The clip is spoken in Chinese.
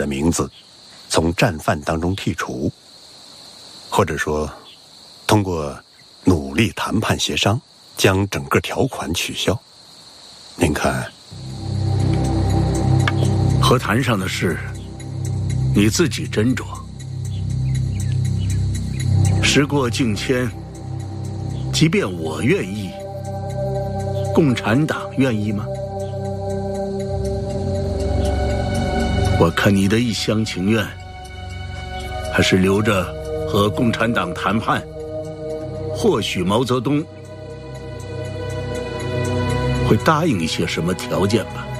的名字从战犯当中剔除，或者说通过努力谈判协商将整个条款取消。您看， 和谈上的事你自己斟酌。时过境迁，即便我愿意，共产党愿意吗？我看你的一厢情愿，还是留着和共产党谈判，或许毛泽东会答应一些什么条件吧。